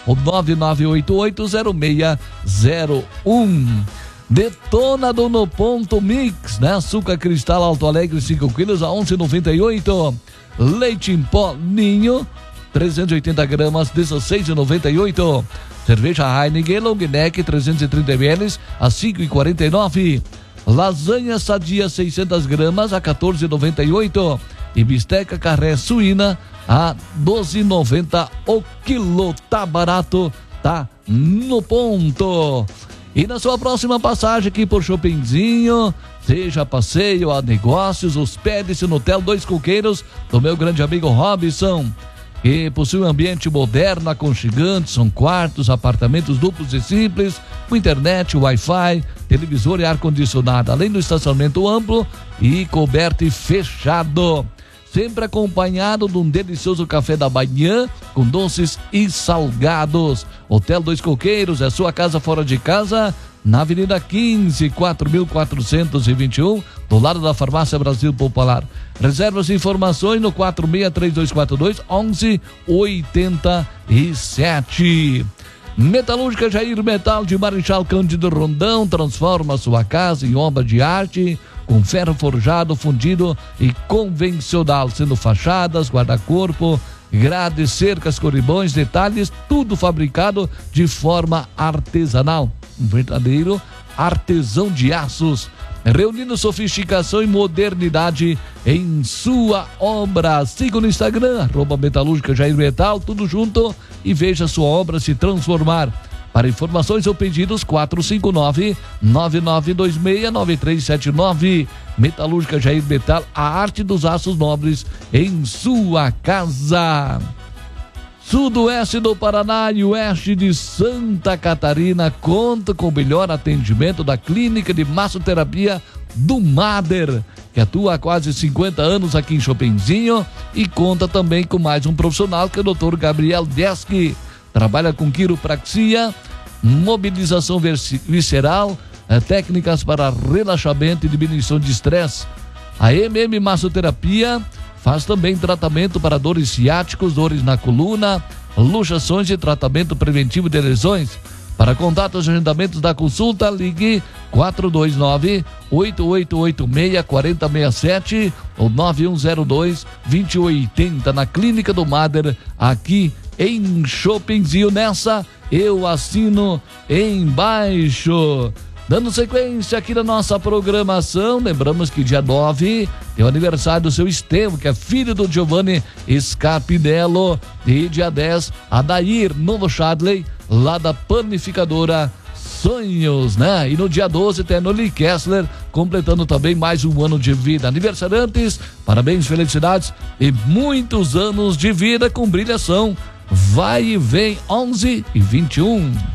ou 99880601. Detonado no ponto mix, né? Açúcar cristal Alto Alegre 5 quilos a 11,98. Leite em pó Ninho 380 gramas 16,98. Cerveja Heineken Long Neck 330 ml a 5,49. Lasanha sadia 600 gramas a 14,98. E bisteca carré suína a 12,90 o quilo. Tá barato, tá no ponto. E na sua próxima passagem aqui por Shoppingzinho, seja passeio a negócios, hospede-se no Hotel Dois Coqueiros do meu grande amigo Robson, que possui um ambiente moderno, aconchegante, são quartos, apartamentos duplos e simples, com internet, Wi-Fi, televisor e ar-condicionado, além do estacionamento amplo e coberto e fechado. Sempre acompanhado de um delicioso café da manhã, com doces e salgados. Hotel Dois Coqueiros, é sua casa fora de casa, na Avenida 15, 4.421, do lado da Farmácia Brasil Popular. Reservas e informações no 463242-1187. Metalúrgica Jair Metal de Marechal Cândido Rondão transforma sua casa em obra de arte, com ferro forjado, fundido e convencional, sendo fachadas, guarda-corpo, grades, cercas, corrimões, detalhes, tudo fabricado de forma artesanal. Um verdadeiro artesão de aços, reunindo sofisticação e modernidade em sua obra. Siga no Instagram, @Metalúrgica Jair Metal, tudo junto, e veja sua obra se transformar. Para informações ou pedidos, 459-9926-9379. Metalúrgica Jair Metal, a arte dos aços nobres em sua casa. Sudoeste do Paraná e oeste de Santa Catarina conta com o melhor atendimento da clínica de massoterapia do Mader, que atua há quase 50 anos aqui em Shoppingzinho e conta também com mais um profissional, que é o Dr. Gabriel Deski. Trabalha com quiropraxia, mobilização visceral, técnicas para relaxamento e diminuição de estresse. A MM Massoterapia faz também tratamento para dores ciáticos, dores na coluna, luxações e tratamento preventivo de lesões. Para contatos e agendamentos da consulta, ligue 429-8886-4067 ou 9102-2080 na Clínica do Mader, aqui em Shoppingzinho. Nessa eu assino embaixo. Dando sequência aqui na nossa programação, lembramos que dia 9 tem o aniversário do seu Estevam, que é filho do Giovanni Scarpinello, e dia 10, Adair Novo Chadley, lá da panificadora Sonhos, né? E no dia 12 tem a Noli Kessler, completando também mais um ano de vida. Aniversariantes, parabéns, felicidades e muitos anos de vida com brilhação. Vai e vem, 11 e 21.